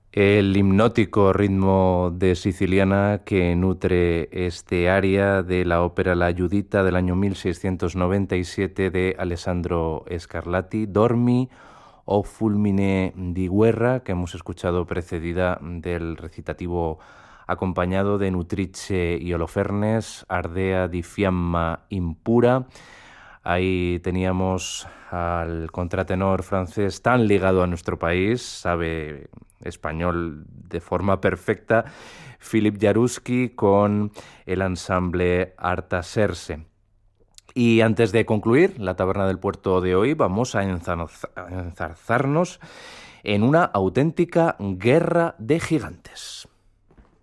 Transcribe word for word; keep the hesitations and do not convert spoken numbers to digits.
El hipnótico ritmo de Siciliana que nutre este aria de la ópera La Giudita del año mil seiscientos noventa y siete de Alessandro Scarlatti, Dormi o Fulmine di Guerra, que hemos escuchado precedida del recitativo acompañado de Nutrice y Holofernes, Ardea di Fiamma Impura. Ahí teníamos al contratenor francés tan ligado a nuestro país, sabe español de forma perfecta, Philip Jaruski con el ensamble Artaserse. Y antes de concluir la taberna del puerto de hoy, vamos a enzarzarnos en una auténtica guerra de gigantes.